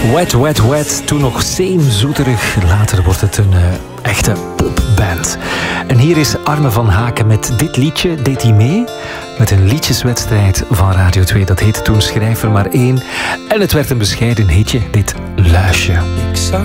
Wet, wet, wet. Toen nog zeemzoeterig. Later wordt het een echte popband. En hier is Arme van Haken met dit liedje. Deed hij mee met een liedjeswedstrijd van Radio 2. Dat heette toen Schrijf er maar één. En het werd een bescheiden hitje, dit Luisje.